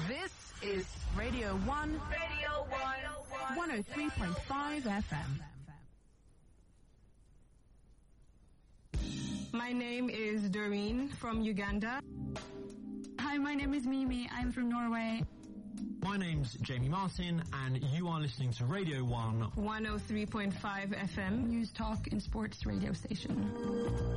This is Radio 1. Radio 1. 103.5 FM. My name is Doreen from Uganda. Hi, my name is Mimi. I'm from Norway. My name's Jamie Martin, and you are listening to Radio 1. 103.5 FM. News, talk and sports radio station.